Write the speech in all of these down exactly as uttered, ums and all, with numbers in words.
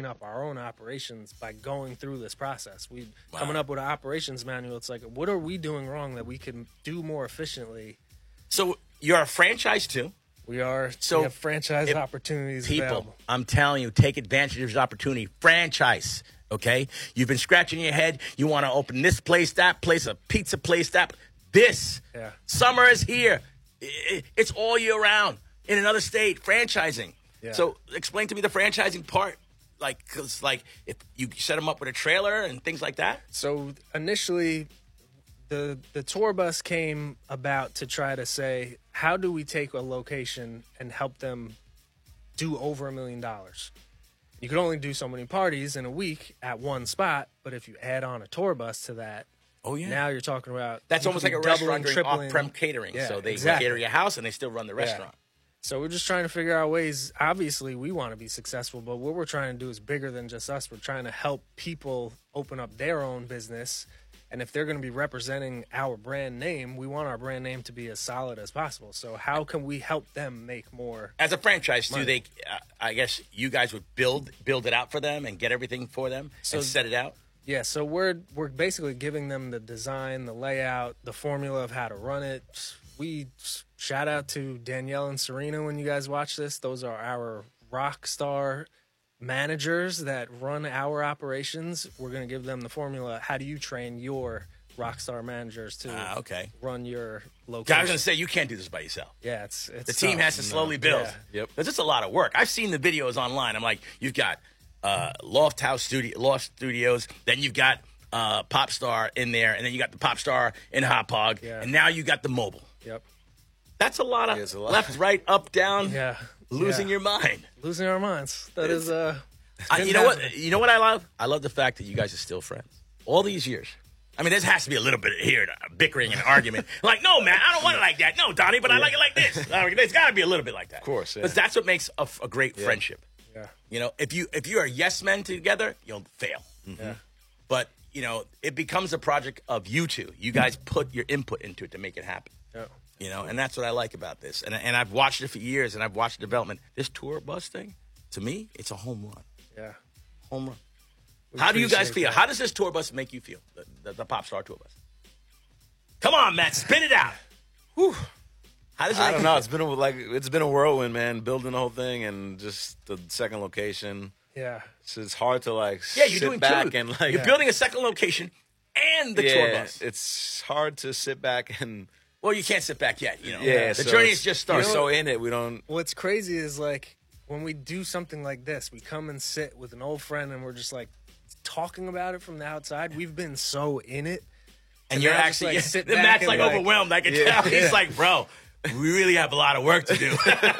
clean up our own operations by going through this process. We Wow. coming up with an operations manual. It's like, what are we doing wrong that we can do more efficiently? So you're a franchise too. We are So we have franchise if opportunities People, available. I'm telling you, take advantage of this opportunity. Franchise, okay? You've been scratching your head. You want to open this place, that place, a pizza place, that. This. Yeah. Summer is here. I- I- It's all year round in another state, franchising. Yeah. So explain to me the franchising part. Like, because, like, if you set them up with a trailer and things like that. So initially, the the tour bus came about to try to say, how do we take a location and help them do over a million dollars? You could only do so many parties in a week at one spot, but if you add on a tour bus to that, Oh, yeah. now you're talking about That's you almost could like a be doubling, restaurant doing tripling. off-prem catering. Yeah, so they exactly. cater your house and they still run the restaurant. So we're just trying to figure out ways. Obviously, we want to be successful, but what we're trying to do is bigger than just us. We're trying to help people open up their own business. And if they're going to be representing our brand name, we want our brand name to be as solid as possible. So how can we help them make more? As a franchise, do Money. they? Uh, I guess you guys would build build it out for them and get everything for them So- and set it out. Yeah, so we're we're basically giving them the design, the layout, the formula of how to run it. We shout out to Danielle and Serena when you guys watch this. Those are our rock star managers that run our operations. We're going to give them the formula. How do you train your rock star managers to Ah, okay. run your I location? was going to say you can't do this by yourself. Yeah, it's it's The team tough. has to slowly build. Yeah. Yep. Because it's a lot of work. I've seen the videos online. I'm like, you've got uh, Loft House Studio, Loft Studios, then you've got uh, Pop Star in there, and then you got the Pop Star in Hot Pog, Yeah. and now you got the mobile. Yep. That's a lot of Yeah, it's a lot. left, right, up, down, Yeah. losing Yeah. your mind. Losing our minds. That is uh I, been you know what? happening. You know what I love? I love the fact that you guys are still friends all these years. I mean, there has to be a little bit here of bickering and argument. Like, no, man, I don't want it like that. No, Donnie, but I like it like this. Uh, There's got to be a little bit like that. Of course, yeah. because that's what makes a, a great friendship. yeah. You know, if you if you are yes men together, you'll fail. Yeah. But you know, it becomes a project of you two. You guys put your input into it to make it happen. Yeah. You know, and that's what I like about this. And and I've watched it for years, and I've watched the development. This tour bus thing, to me, it's a home run. Yeah. Home run. We How do you guys appreciate feel? that. How does this tour bus make you feel? The, the, the Pop Star tour bus. Come on, Matt, spit it out. Whew. How does it I make don't you know. feel? It's been a, like it's been a whirlwind, man. Building the whole thing and just the second location. Yeah. It's, it's hard to like Yeah, you're sit doing back two. and like You're building a second location and the yeah, tour bus. It's hard to sit back and Well, you can't sit back yet. You know, yeah. the so journey it's- is just We're starting. so in it, we don't. What's crazy is like when we do something like this, we come and sit with an old friend and we're just like talking about it from the outside. We've been so in it. and and you're now just, actually, like, yeah, sit the back Matt's and, like, like- overwhelmed. I can Yeah. tell. He's like, bro, we really have a lot of work to do.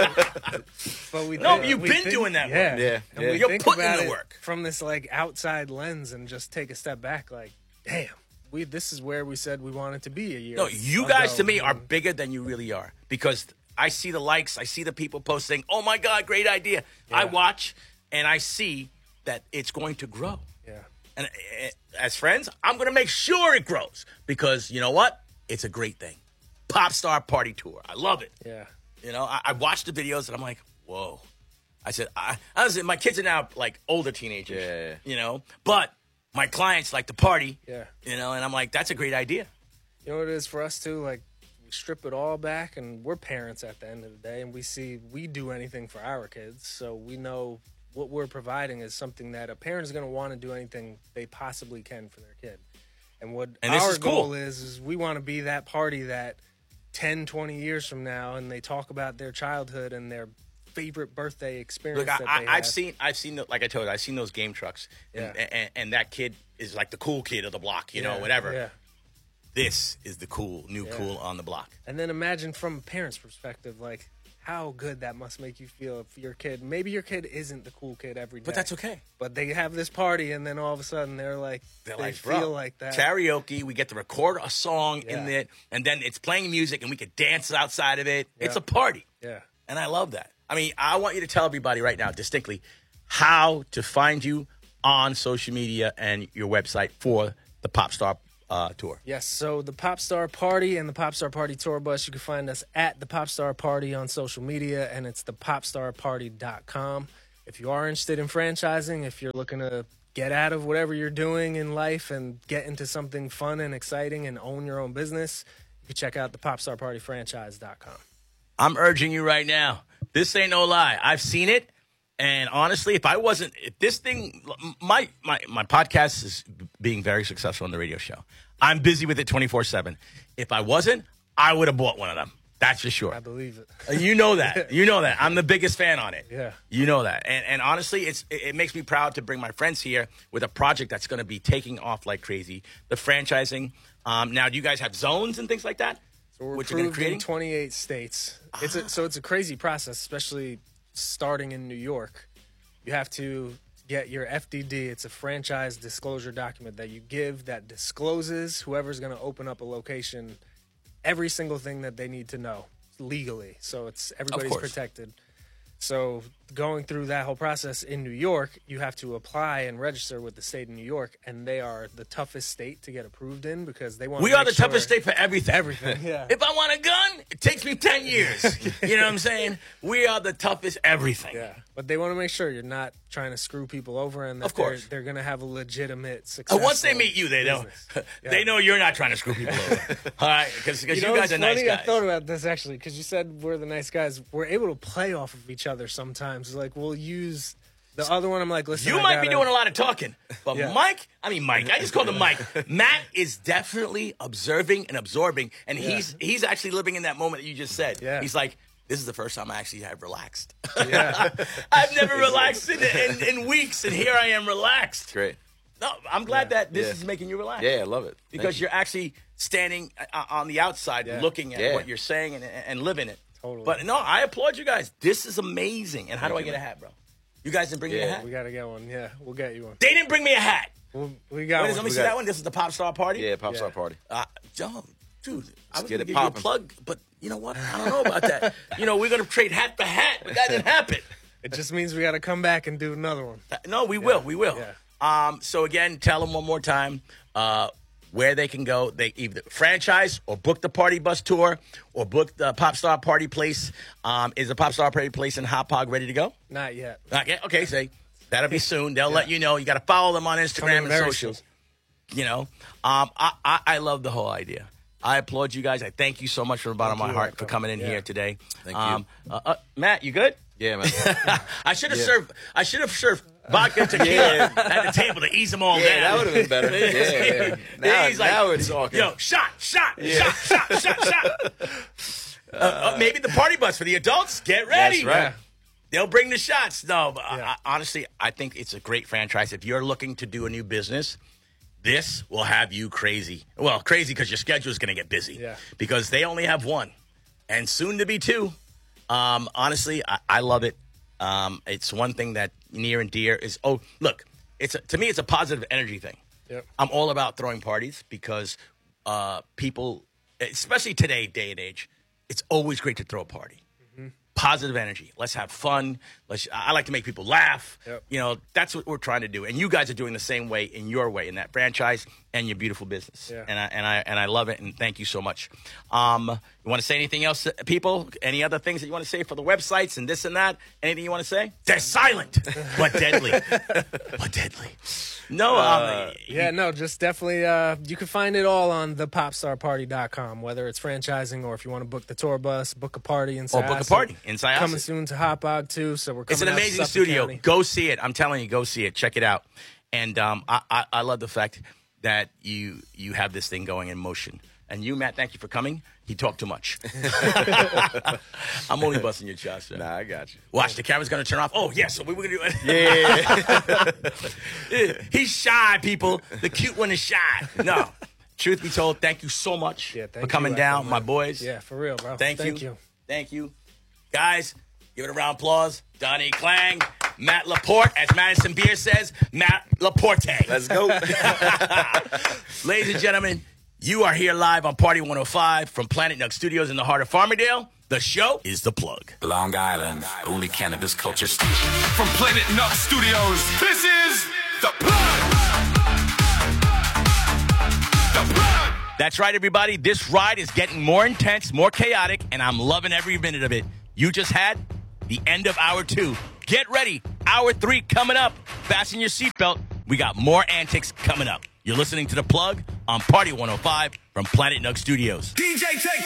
But we No, think- you've we been think- doing that yeah. work. Yeah, And yeah. we You're think putting about in the it work. from this like outside lens and just take a step back. Like, damn, we this is where we said we wanted to be a year. No, you guys to ago. me are bigger than you really are because I see the likes, I see the people posting, "Oh my God, great idea!" I Yeah. watch and I see that it's going to grow. Yeah. And uh, as friends, I'm going to make sure it grows because you know what? It's a great thing. Pop Star Party Tour. I love it. Yeah. You know, I, I watched the videos and I'm like, whoa. I said, I, I was, my kids are now like older teenagers. Yeah. You know, but my clients like to party. Yeah. You know, and I'm like, that's a great idea. You know what it is for us too? Like, we strip it all back, and we're parents at the end of the day, and we see we do anything for our kids, so we know what we're providing is something that a parent is going to want to do anything they possibly can for their kid. And what And this our is cool. goal is, is we want to be that party that ten, twenty years from now, and they talk about their childhood and their favorite birthday experience. Look, I, that I, they I've had. seen, I've seen, the, like I told you, I've seen those game trucks, and, Yeah. and, and that kid is like the cool kid of the block, you know, Yeah, whatever. Yeah. This is the cool, new Yeah. cool on the block. And then imagine from a parent's perspective, like how good that must make you feel if your kid, maybe your kid isn't the cool kid every day. But that's okay. But they have this party, and then all of a sudden they're like, They're they like, feel bro, like that. karaoke. We get to record a song in Yeah. it, and then it's playing music, and we could dance outside of it. It's Yeah. a party, Yeah. and I love that. I mean, I want you to tell everybody right now distinctly how to find you on social media and your website for the Pop Star uh, tour. Yes, so the Pop Star Party and the Pop Star Party Tour Bus, you can find us at the Pop Star Party on social media, and it's the pop star party dot com. if you are interested in franchising, if you're looking to get out of whatever you're doing in life and get into something fun and exciting and own your own business, you can check out the pop star party franchise dot com. I'm urging you right now. This ain't no lie. I've seen it. And honestly, if I wasn't, if this thing, my, my, my podcast is being very successful on the radio show. I'm busy with it twenty-four seven. If I wasn't, I would have bought one of them. That's for sure. I believe it. Uh, You know that. You know that. I'm the biggest fan on it. Yeah. You know that. And and honestly, it's it, it makes me proud to bring my friends here with a project that's going to be taking off like crazy. The franchising. Um, now, do you guys have zones and things like that? So we're What you're gonna approved in create? twenty-eight states. It's a, so it's a crazy process, especially starting in New York. You have to get your F D D. It's a franchise disclosure document that you give that discloses whoever's going to open up a location every single thing that they need to know legally. So it's everybody's course. protected. So going through that whole process in New York, you have to apply and register with the state of New York, and they are the toughest state to get approved in because they want. We to are make the toughest sure state for everything. Everything. Yeah. If I want a gun, it takes me ten years. You know what I'm saying? We are the toughest everything. Yeah, but they want to make sure you're not trying to screw people over, and that Of course. they're, they're going to have a legitimate Uh, success. once they meet you, they know business. they Yeah. know you're not trying to screw people over. All right, because you, You know, guys what's are nice funny? guys. I thought about this actually because you said we're the nice guys. We're able to play off of each other sometimes. Like we'll use the other one. I'm like, listen, You I might be gotta- doing a lot of talking, but Yeah. Mike, I mean Mike, I just called him Mike. Matt is definitely observing and absorbing, and he's he's actually living in that moment that you just said. Yeah. He's like, this is the first time I actually have relaxed. Yeah. I've never relaxed in, in, in weeks, and here I am relaxed. Great. No, I'm glad that this Yeah. is making you relax. Yeah, I love it. Thank Because you. you're actually standing uh, on the outside, Yeah. looking at Yeah. what you're saying and, and living it. Totally. But no, I applaud you guys. This is amazing. And how do I you, get a man. hat, bro? You guys didn't bring me a Yeah. hat? We got to get one. Yeah, we'll get you one. They didn't bring me a hat. We'll, we got Wait, one. let me We see got- that one. This is the Pop Star Party? Yeah, pop star Yeah. party. Uh, Joe, dude, I was get going to it give you a poppin'. plug, but you know what? I don't know about that. You know, we're going to trade hat for hat, but that didn't happen. It just means we got to come back and do another one. No, we will. We will. Yeah. Um, so again, tell them one more time uh, where they can go. They either franchise or book the party bus tour or book the Pop Star Party Place. Um, is the Pop Star Party Place in Hop Hog ready to go? Not yet. Not yet? Okay, say that'll be soon. They'll let you know. You got to follow them on Instagram Coming and very socials. soon. You know, um, I, I I love the whole idea. I applaud you guys. I thank you so much from the bottom Thank of my you, heart for Rocco. coming in Yeah. here today. Thank you. um, Uh, uh, Matt, you good? Yeah, man. I should have Yeah. served. I should have served vodka tequila at the table to ease them all Yeah, down. that would have been better. Yeah, yeah. Now, He's like, now we're talking. Yo, shot, shot, shot, shot, shot, shot. Uh, uh, maybe the party bus for the adults. Get ready. That's right. They'll bring the shots. No, but Yeah. I, honestly, I think it's a great franchise. If you're looking to do a new business, this will have you crazy. Well, crazy because your schedule is going to get busy. Yeah. Because they only have one, and soon to be two. Um, honestly, I, I love it. Um, it's one thing that near and dear is. Oh, look, it's a, to me, it's a positive energy thing. Yep. I'm all about throwing parties because uh, people, especially today, day and age, it's always great to throw a party. Positive energy. Let's have fun. Let's. I like to make people laugh. Yep. You know, that's what we're trying to do. And you guys are doing the same way in your way in that franchise and your beautiful business. Yeah. And I and I and I love it. And thank you so much. Um, you want to say anything else, people? Any other things that you want to say for the websites and this and that? Anything you want to say? They're silent, but deadly, but deadly. No. Uh, um, Yeah, no, just definitely. Uh, you can find it all on the pop star party dot com, whether it's franchising or if you want to book the tour bus, book a party in Or book a Syosset. party in Syosset. Coming soon to Hop Hog too, so we're coming. It's an out to amazing Suffolk studio. County. Go see it. I'm telling you, go see it. Check it out. And um, I, I, I love the fact that you you have this thing going in motion. And you, Matt, thank you for coming. He talked too much. I'm only busting your chops. Sir. Nah, I got you. Watch, the camera's going to turn off. Oh, yeah, so we were going to do it. Yeah. He's shy, people. The cute one is shy. No. Truth be told, thank you so much Yeah, for thank coming you, down, Rocco, my man. boys. Yeah, for real, bro. Thank, Thank you. you. Thank you. Guys, give it a round of applause. Donnie Klang, Matt Laporte, as Madison Beer says, Matt Laporte. Let's go. Ladies and gentlemen, you are here live on Party one oh five from Planet Nug Studios in the heart of Farmingdale. The show is The Plug. Long Island, only cannabis culture station. From Planet Nut Studios, this is The Plug! The Plug! That's right, everybody. This ride is getting more intense, more chaotic, and I'm loving every minute of it. You just had the end of hour two. Get ready Hour three coming up. Fasten your seatbelt. We got more antics coming up. You're listening to The Plug on Party one oh five from Planet Nug Studios. D J take